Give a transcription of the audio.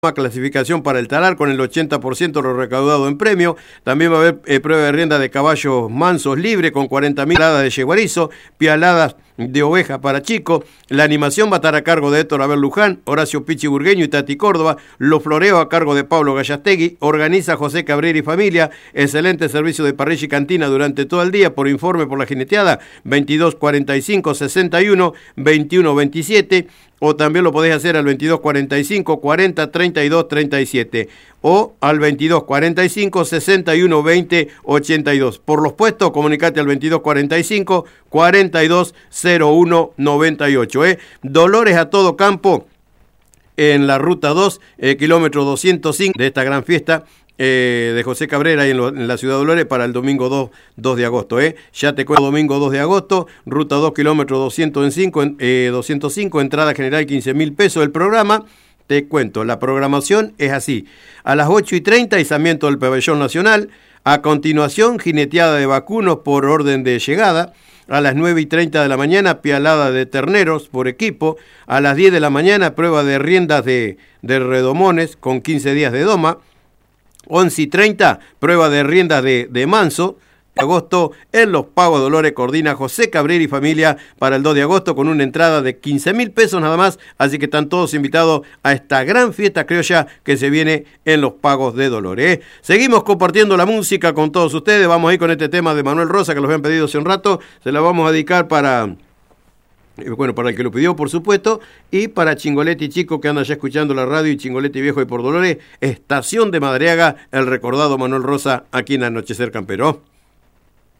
clasificación para el talar con el 80% de lo recaudado en premio. También va a haber prueba de rienda de caballos mansos libre con 40.000 pialadas de yeguarizo, pialadas de oveja para chico. La animación va a estar a cargo de Héctor Abel Luján, Horacio Pichi Burgueño y Tati Córdoba. Los floreos a cargo de Pablo Gallastegui. Organiza José Cabrera y familia. Excelente servicio de parrilla y cantina durante todo el día. Por informe por la jineteada 2245 61 21 27, o también lo podés hacer al 2245 40 32 37 o al 2245 61 20 82. Por los puestos, comunicate al 2245 42 01 98. Dolores a todo campo en la ruta 2, kilómetro 205 de esta gran fiesta de José Cabrera en la ciudad de Dolores para el domingo 2 de agosto. Ya te cuento, domingo 2 de agosto, ruta 2, kilómetro 205, entrada general 15.000 pesos. El programa, te cuento, la programación es así: a las 8:30, izamiento del pabellón nacional. A continuación, jineteada de vacunos por orden de llegada. A las 9:30 de la mañana, pialada de terneros por equipo. A las 10 de la mañana, prueba de riendas de redomones con 15 días de doma. 11:30, prueba de riendas de manso. Agosto, en Los Pagos de Dolores, coordina José Cabrera y familia para el 2 de agosto con una entrada de 15.000 pesos nada más. Así que están todos invitados a esta gran fiesta criolla que se viene en Los Pagos de Dolores. Seguimos compartiendo la música con todos ustedes. Vamos a ir con este tema de Manuel Rosa que los habían pedido hace un rato. Se la vamos a dedicar para el que lo pidió, por supuesto, y para Chingoletti Chico, que anda ya escuchando la radio, y Chingoletti Viejo y por Dolores, Estación de Madariaga, el recordado Manuel Rosa, aquí en Anochecer Campero.